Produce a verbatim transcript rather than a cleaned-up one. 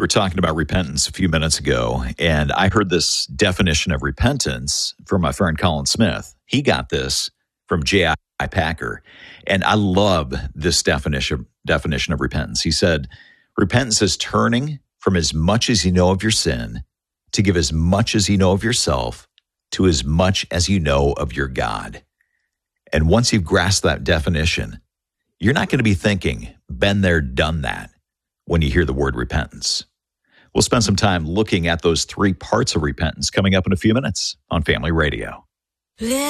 were talking about repentance a few minutes ago, and I heard this definition of repentance from my friend Colin Smith. He got this from J I Packer, and I love this definition, definition of repentance. He said, repentance is turning from as much as you know of your sin to give as much as you know of yourself to as much as you know of your God. And once you've grasped that definition, you're not going to be thinking, been there, done that, when you hear the word repentance. We'll spend some time looking at those three parts of repentance coming up in a few minutes on Family Radio.